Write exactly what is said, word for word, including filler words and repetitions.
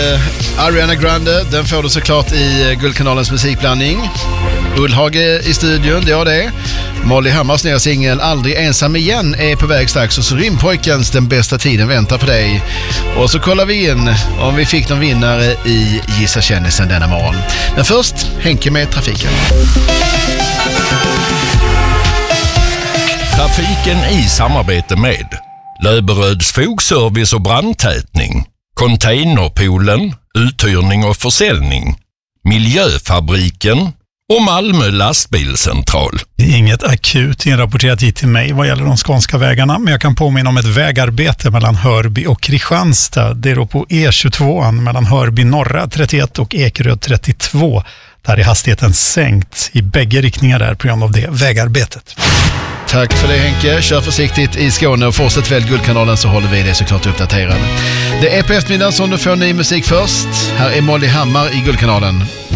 Ariana Grande, den får du såklart i Guldkanalens musikblandning. Ullhage i studion, det är det. Molly Hammars nya singel Aldrig ensam igen är på väg strax, och så Rymdpojkens Den bästa tiden väntar på dig. Och så kollar vi in om vi fick någon vinnare i Gissa kändisen denna morgon. Men först, Henke med trafiken. Trafiken i samarbete med Löberöds fogservice och brandtätning, Containerpoolen, uthyrning och försäljning, Miljöfabriken och Malmö lastbilscentral. Det är inget akut inrapporterat hit till mig vad gäller de skånska vägarna, men jag kan påminna om ett vägarbete mellan Hörby och Kristianstad. Det är då på E tjugotvå mellan Hörby norra trettioett och Ekeröd trettiotvå. Där är hastigheten sänkt i bägge riktningar där på grund av det vägarbetet. Tack för det Henke. Kör försiktigt i Skåne och fortsätt väl Guldkanalen, så håller vi det såklart uppdaterad. Det är på eftermiddagen som du får ny musik först. Här är Molly Hammar i Guldkanalen.